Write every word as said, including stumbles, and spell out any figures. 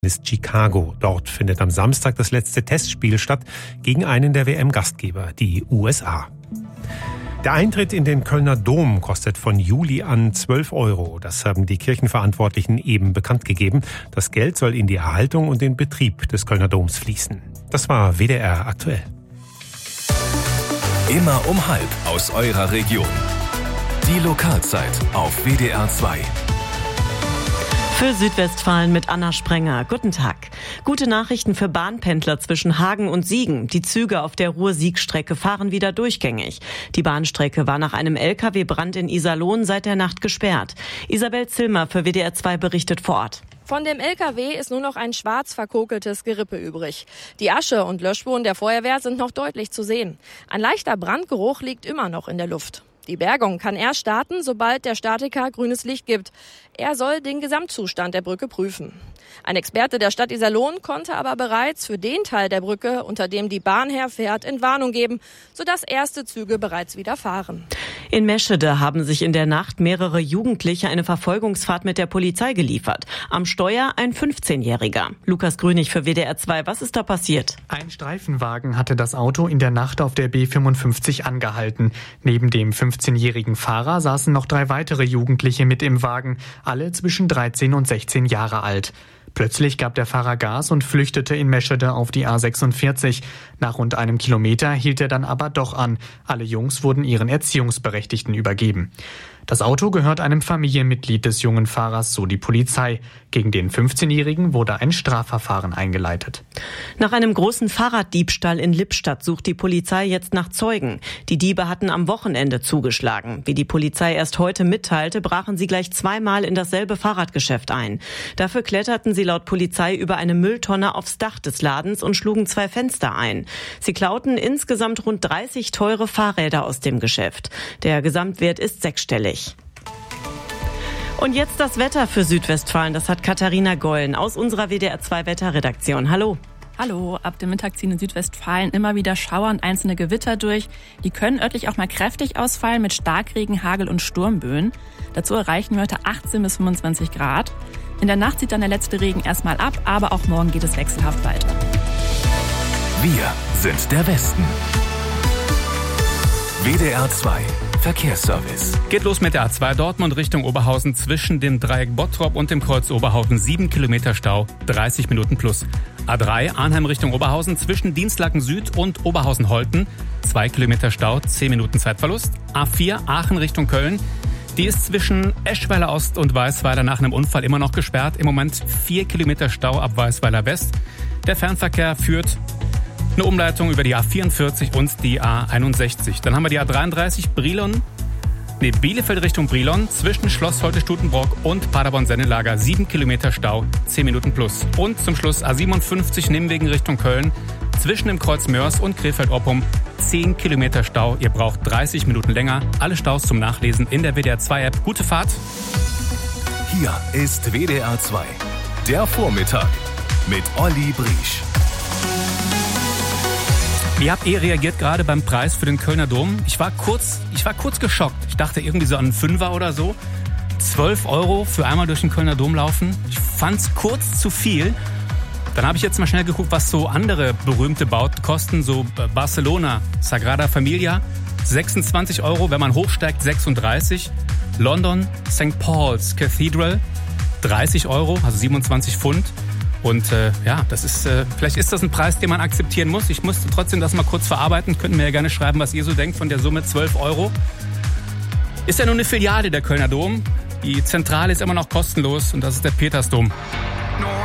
ist Chicago. Dort findet am Samstag das letzte Testspiel statt gegen einen der W M-Gastgeber, die U S A. Der Eintritt in den Kölner Dom kostet von Juli an zwölf Euro. Das haben die Kirchenverantwortlichen eben bekannt gegeben. Das Geld soll in die Erhaltung und den Betrieb des Kölner Doms fließen. Das war W D R aktuell. Immer um halb aus eurer Region. Die Lokalzeit auf W D R zwei. Für Südwestfalen mit Anna Sprenger. Guten Tag. Gute Nachrichten für Bahnpendler zwischen Hagen und Siegen. Die Züge auf der Ruhr-Sieg-Strecke fahren wieder durchgängig. Die Bahnstrecke war nach einem L K W-Brand in Iserlohn seit der Nacht gesperrt. Isabel Zillmer für W D R zwei berichtet vor Ort. Von dem L K W ist nur noch ein schwarz verkokeltes Gerippe übrig. Die Asche und Löschspuren der Feuerwehr sind noch deutlich zu sehen. Ein leichter Brandgeruch liegt immer noch in der Luft. Die Bergung kann erst starten, sobald der Statiker grünes Licht gibt. Er soll den Gesamtzustand der Brücke prüfen. Ein Experte der Stadt Iserlohn konnte aber bereits für den Teil der Brücke, unter dem die Bahn herfährt, Entwarnung geben, sodass erste Züge bereits wieder fahren. In Meschede haben sich in der Nacht mehrere Jugendliche eine Verfolgungsfahrt mit der Polizei geliefert. Am Steuer ein fünfzehnjähriger. Lukas Grünig für W D R zwei. Was ist da passiert? Ein Streifenwagen hatte das Auto in der Nacht auf der B fünfundfünfzig angehalten. Neben dem fünfzehnjährigen Fahrer saßen noch drei weitere Jugendliche mit im Wagen, alle zwischen dreizehn und sechzehn Jahre alt. Plötzlich gab der Fahrer Gas und flüchtete in Meschede auf die A sechsundvierzig. Nach rund einem Kilometer hielt er dann aber doch an. Alle Jungs wurden ihren Erziehungsberechtigten übergeben. Das Auto gehört einem Familienmitglied des jungen Fahrers, so die Polizei. Gegen den fünfzehnjährigen wurde ein Strafverfahren eingeleitet. Nach einem großen Fahrraddiebstahl in Lippstadt sucht die Polizei jetzt nach Zeugen. Die Diebe hatten am Wochenende zugeschlagen. Wie die Polizei erst heute mitteilte, brachen sie gleich zweimal in dasselbe Fahrradgeschäft ein. Dafür kletterten sie laut Polizei über eine Mülltonne aufs Dach des Ladens und schlugen zwei Fenster ein. Sie klauten insgesamt rund dreißig teure Fahrräder aus dem Geschäft. Der Gesamtwert ist sechsstellig. Und jetzt das Wetter für Südwestfalen. Das hat Katharina Gollen aus unserer W D R zwei Wetterredaktion. Hallo. Hallo, ab dem Mittag ziehen in Südwestfalen immer wieder Schauer und einzelne Gewitter durch. Die können örtlich auch mal kräftig ausfallen mit Starkregen, Hagel und Sturmböen. Dazu erreichen wir heute achtzehn bis fünfundzwanzig Grad. In der Nacht zieht dann der letzte Regen erstmal ab, aber auch morgen geht es wechselhaft weiter. Wir sind der Westen. W D R zwei Verkehrsservice. Geht los mit der A zwei Dortmund Richtung Oberhausen zwischen dem Dreieck Bottrop und dem Kreuz Oberhausen. sieben Kilometer Stau, dreißig Minuten plus. A drei Arnheim Richtung Oberhausen zwischen Dienstlaken Süd und Oberhausen-Holten. zwei Kilometer Stau, zehn Minuten Zeitverlust. A vier Aachen Richtung Köln. Die ist zwischen Eschweiler Ost und Weißweiler nach einem Unfall immer noch gesperrt. Im Moment vier Kilometer Stau ab Weißweiler West. Der Fernverkehr führt eine Umleitung über die A vierundvierzig und die A einundsechzig. Dann haben wir die A dreiunddreißig Brilon, nee, Bielefeld Richtung Brilon zwischen Schloss Holte-Stutenbrock und Paderborn-Sennelager. sieben Kilometer Stau, zehn Minuten plus. Und zum Schluss A siebenundfünfzig Nimwegen Richtung Köln zwischen dem Kreuz Mörs und Krefeld-Oppum. zehn Kilometer Stau. Ihr braucht dreißig Minuten länger. Alle Staus zum Nachlesen in der W D R zwei App. Gute Fahrt. Hier ist W D R zwei. Der Vormittag mit Olli Briesch. Wie habt ihr reagiert gerade beim Preis für den Kölner Dom? Ich war kurz, ich war kurz geschockt. Ich dachte irgendwie so an einen Fünfer oder so. zwölf Euro für einmal durch den Kölner Dom laufen. Ich fand's kurz zu viel. Dann habe ich jetzt mal schnell geguckt, was so andere berühmte Bauten kosten. So Barcelona, Sagrada Familia, sechsundzwanzig Euro. Wenn man hochsteigt, sechsunddreißig. London, Sankt Paul's Cathedral, dreißig Euro, also siebenundzwanzig Pfund. Und äh, ja, das ist äh, vielleicht ist das ein Preis, den man akzeptieren muss. Ich musste trotzdem das mal kurz verarbeiten. Könnt mir ja gerne schreiben, was ihr so denkt von der Summe zwölf Euro. Ist ja nur eine Filiale der Kölner Dom. Die Zentrale ist immer noch kostenlos und das ist der Petersdom.